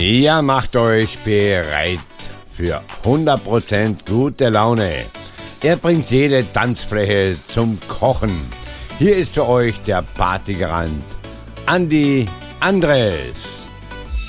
Ja, macht euch bereit für 100% gute Laune. Er bringt jede Tanzfläche zum Kochen. Hier ist für euch der Partygarant Andi Andres.